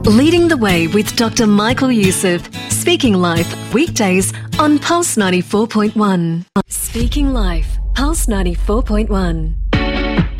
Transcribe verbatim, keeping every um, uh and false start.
Leading the Way with Doctor Michael Youssef. Speaking Life, weekdays on Pulse ninety-four point one. Speaking Life, Pulse ninety-four point one.